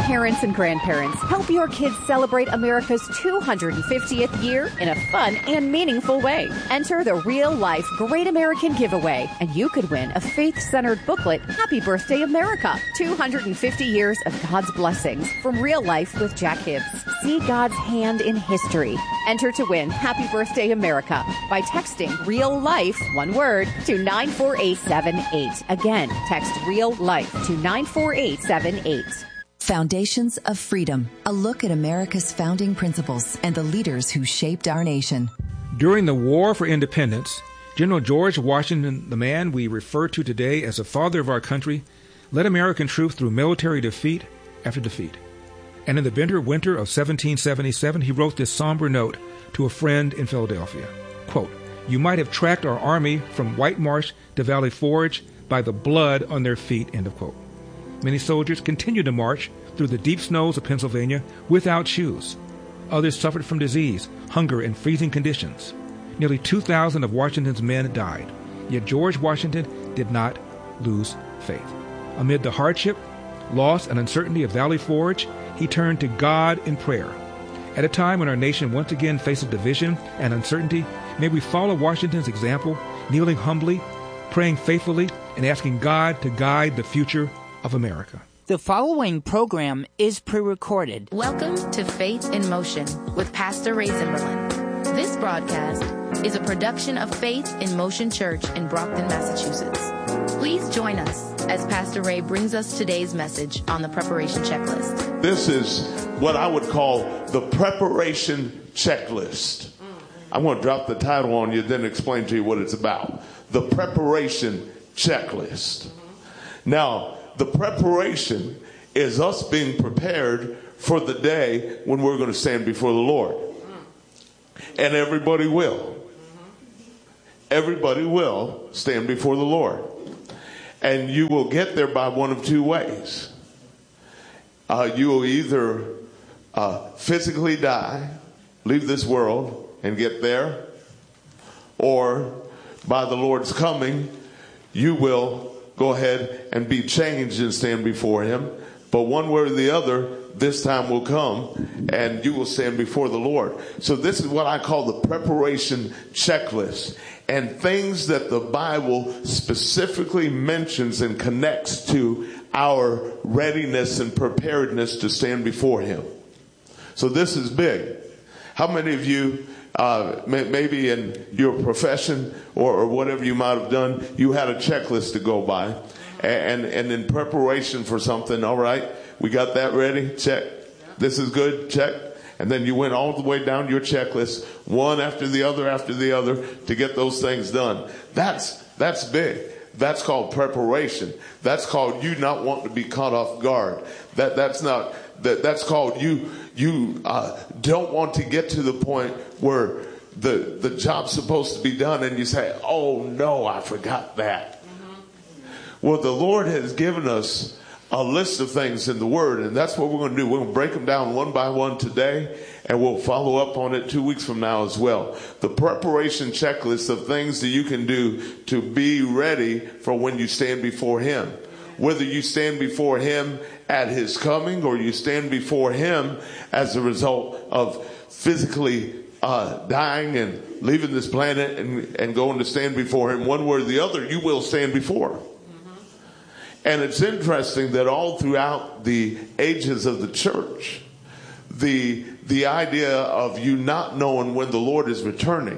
Parents and grandparents, help your kids celebrate America's 250th year in a fun and meaningful way. Enter the Real Life Great American Giveaway, and you could win a faith-centered booklet, Happy Birthday America, 250 years of God's blessings from Real Life with Jack Hibbs. See God's hand in history. Enter to win Happy Birthday America by texting Real Life, one word, to 94878. Again, text Real Life to 94878. Foundations of Freedom, a look at America's founding principles and the leaders who shaped our nation. During the War for Independence, General George Washington, the man we refer to today as the father of our country, led American troops through military defeat after defeat. And in the bitter winter of 1777, he wrote this somber note to a friend in Philadelphia. Quote, "You might have tracked our army from White Marsh to Valley Forge by the blood on their feet," end of quote. Many soldiers continued to march through the deep snows of Pennsylvania without shoes. Others suffered from disease, hunger, and freezing conditions. Nearly 2,000 of Washington's men died. Yet George Washington did not lose faith. Amid the hardship, loss, and uncertainty of Valley Forge, he turned to God in prayer. At a time when our nation once again faces division and uncertainty, may we follow Washington's example, kneeling humbly, praying faithfully, and asking God to guide the future of America. The following program is pre-recorded. Welcome to Faith in Motion with Pastor Ray Zimmerman. This broadcast is a production of Faith in Motion Church in Brockton, Massachusetts. Please join us as Pastor Ray brings us today's message on the preparation checklist. This is what I would call the preparation checklist. I'm going to drop the title on you, then explain to you what it's about. The preparation checklist. Now, the preparation is us being prepared for the day when we're going to stand before the Lord. And everybody will. Everybody will stand before the Lord. And you will get there by one of two ways. You will either physically die, leave this world, and get there, or by the Lord's coming, you will go ahead and be changed and stand before him. But one way or the other, this time will come and you will stand before the Lord. So this is what I call the preparation checklist, and things that the Bible specifically mentions and connects to our readiness and preparedness to stand before him. So this is big. How many of you, maybe in your profession or whatever you might have done, you had a checklist to go by, and in preparation for something, all right, we got that ready, check. This is good, check. And then you went all the way down your checklist, one after the other to get those things done. That's big. That's called preparation. That's called you not wanting to be caught off guard. That's called you don't want to get to the point where the job's supposed to be done and you say, oh no, I forgot that. Well, the Lord has given us a list of things in the Word, and that's what we're going to do. We're going to break them down one by one today, and we'll follow up on it 2 weeks from now as well. The preparation checklist of things that you can do to be ready for when you stand before him. Whether you stand before him at his coming or you stand before him as a result of physically dying and leaving this planet and going to stand before him, one way or the other, you will stand before him. And it's interesting that all throughout the ages of the church, the idea of you not knowing when the Lord is returning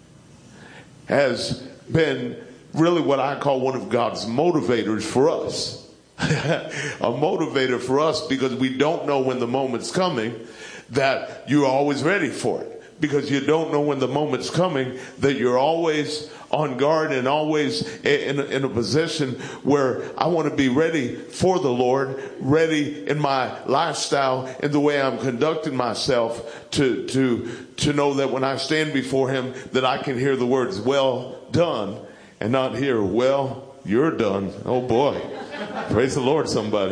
has been really what I call one of God's motivators for us. A motivator for us because we don't know when the moment's coming, that you're always ready for it. Because you don't know when the moment's coming, that you're always on guard and always in a position where I want to be ready for the Lord, ready in my lifestyle, in the way I'm conducting myself to know that when I stand before him, that I can hear the words, well done, and not hear, well, you're done. Oh boy. Praise the Lord, somebody.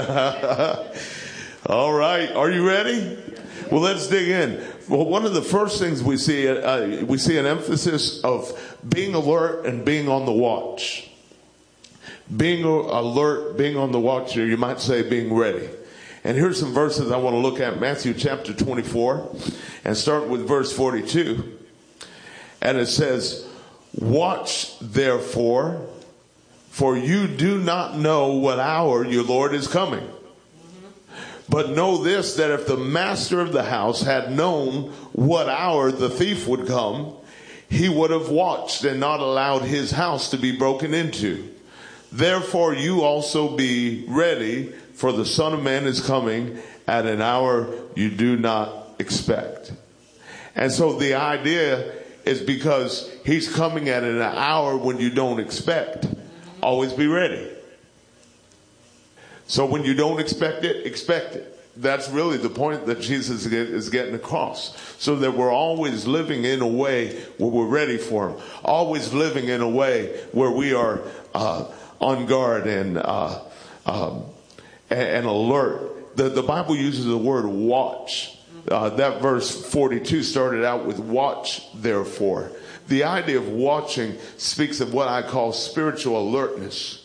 All right. Are you ready? Well, let's dig in. Well, one of the first things we see an emphasis of being alert and being on the watch. Being alert, being on the watch, or you might say being ready. And here's some verses I want to look at. Matthew chapter 24, and start with verse 42. And it says, watch therefore, for you do not know what hour your Lord is coming. But know this, that if the master of the house had known what hour the thief would come, he would have watched and not allowed his house to be broken into. Therefore you also be ready, for the Son of Man is coming at an hour you do not expect. And so the idea is, because he's coming at an hour when you don't expect, always be ready. So when you don't expect it, expect it. That's really the point that Jesus is getting across. So that we're always living in a way where we're ready for him. Always living in a way where we are on guard and alert. The Bible uses the word watch. That verse 42 started out with watch therefore. The idea of watching speaks of what I call spiritual alertness.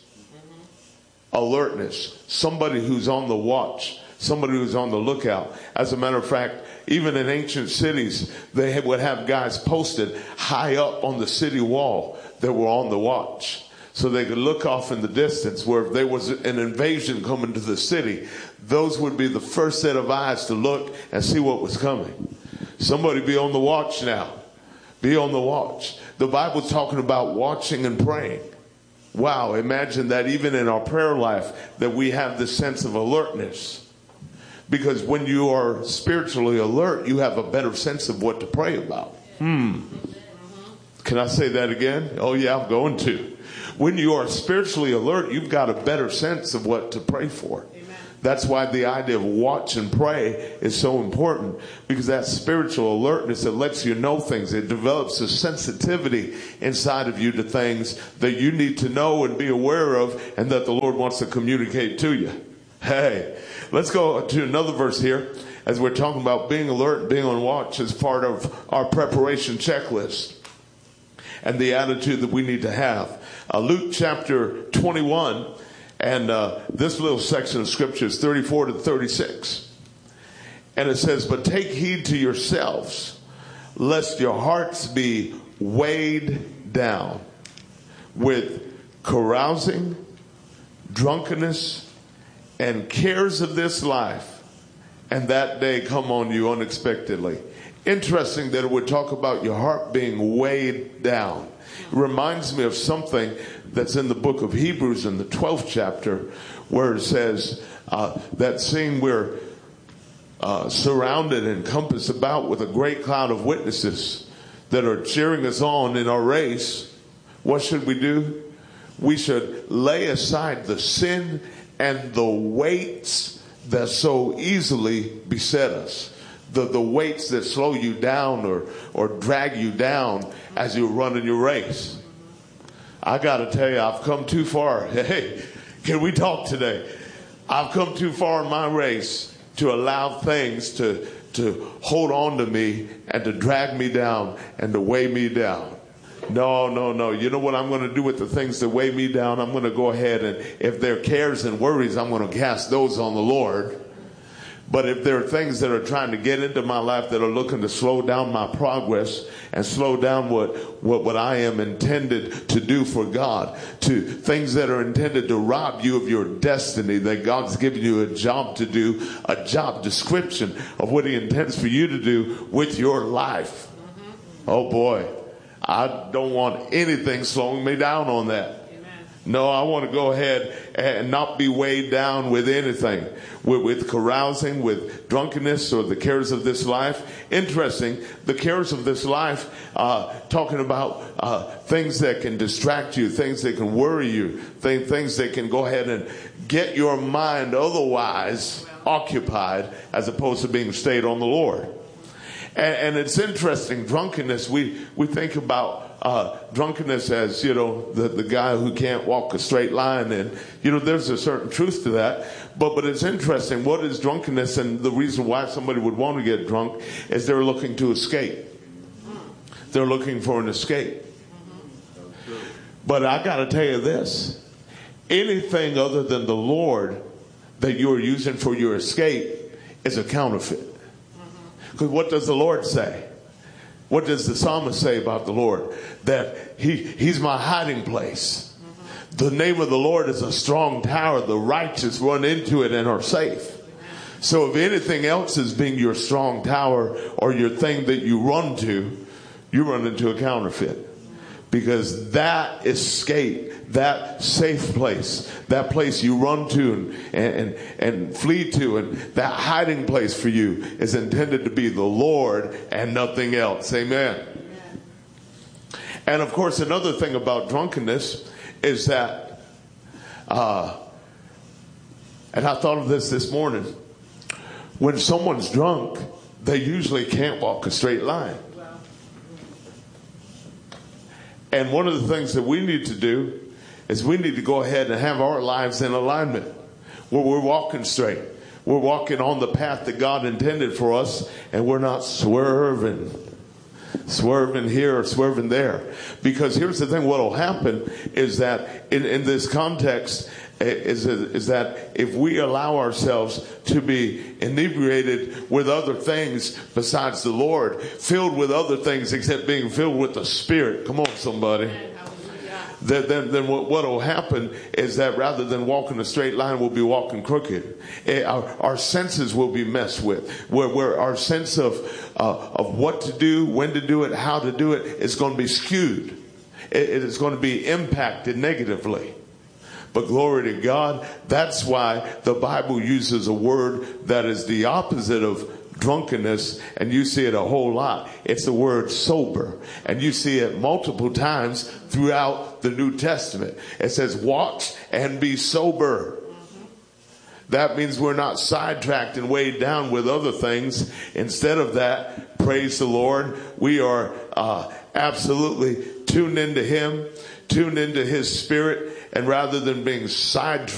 Alertness. Somebody who's on the watch. Somebody who's on the lookout. As a matter of fact, even in ancient cities, they would have guys posted high up on the city wall that were on the watch. So they could look off in the distance where if there was an invasion coming to the city, those would be the first set of eyes to look and see what was coming. Somebody be on the watch now. Be on the watch. The Bible's talking about watching and praying. Wow, imagine that even in our prayer life, that we have this sense of alertness. Because when you are spiritually alert, you have a better sense of what to pray about. Can I say that again? Oh yeah, I'm going to. When you are spiritually alert, you've got a better sense of what to pray for. Amen. That's why the idea of watch and pray is so important, because that spiritual alertness, it lets you know things. It develops a sensitivity inside of you to things that you need to know and be aware of, and that the Lord wants to communicate to you. Hey, let's go to another verse here as we're talking about being alert, being on watch as part of our preparation checklist and the attitude that we need to have. Luke chapter 21, and this little section of scripture is 34 to 36. And it says, but take heed to yourselves, lest your hearts be weighed down with carousing, drunkenness, and cares of this life, and that day come on you unexpectedly. Interesting that it would talk about your heart being weighed down. It reminds me of something that's in the book of Hebrews in the 12th chapter, where it says that seeing we're surrounded and encompassed about with a great cloud of witnesses that are cheering us on in our race, what should we do? We should lay aside the sin and the weights that so easily beset us. The weights that slow you down or drag you down as you're running your race. I got to tell you, I've come too far. Hey, can we talk today? I've come too far in my race to allow things to hold on to me and to drag me down and to weigh me down. No. You know what I'm going to do with the things that weigh me down? I'm going to go ahead and if there are cares and worries, I'm going to cast those on the Lord. But if there are things that are trying to get into my life that are looking to slow down my progress and slow down what I am intended to do for God, to things that are intended to rob you of your destiny, that God's given you a job to do, a job description of what he intends for you to do with your life. Oh boy, I don't want anything slowing me down on that. No, I want to go ahead and not be weighed down with anything, with carousing, with drunkenness, or the cares of this life. Interesting, the cares of this life, talking about things that can distract you, things that can worry you, things that can go ahead and get your mind otherwise occupied as opposed to being stayed on the Lord. And it's interesting, drunkenness, we think about drunkenness as, the guy who can't walk a straight line. And, there's a certain truth to that. But it's interesting. What is drunkenness? And the reason why somebody would want to get drunk is they're looking to escape. They're looking for an escape. But I got to tell you this. Anything other than the Lord that you are using for your escape is a counterfeit. Because what does the Lord say? What does the psalmist say about the Lord? That he's my hiding place. The name of the Lord is a strong tower. The righteous run into it and are safe. So if anything else is being your strong tower or your thing that you run to, you run into a counterfeit. Because that escape, that safe place, that place you run to and flee to, and that hiding place for you is intended to be the Lord and nothing else. Amen. And of course, another thing about drunkenness is that, and I thought of this morning, when someone's drunk, they usually can't walk a straight line. And one of the things that we need to do is we need to go ahead and have our lives in alignment where we're walking straight. We're walking on the path that God intended for us, and we're not swerving here or swerving there. Because here's the thing, what will happen is that in this context is that if we allow ourselves to be inebriated with other things besides the Lord, filled with other things except being filled with the Spirit, come on somebody, then what will happen is that rather than walking a straight line, we'll be walking crooked. Our senses will be messed with, where our sense of what to do, when to do it, how to do it is going to be skewed. It is going to be impacted negatively. But glory to God, that's why the Bible uses a word that is the opposite of drunkenness, and you see it a whole lot. It's the word sober, and you see it multiple times throughout the New Testament. It says, watch and be sober. That means we're not sidetracked and weighed down with other things. Instead of that, praise the Lord, we are absolutely tuned into Him, tuned into His Spirit, and rather than being sidetracked